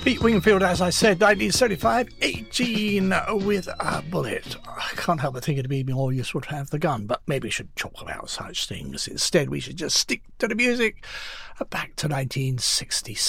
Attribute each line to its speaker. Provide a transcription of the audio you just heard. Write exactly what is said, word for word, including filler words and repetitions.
Speaker 1: Pete Wingfield, as I said, nineteen seventy-five, eighteen with a bullet. I can't help but think it'd be more useful to have the gun, but maybe we should talk about such things. Instead, we should just stick to the music. Back to nineteen sixty-six.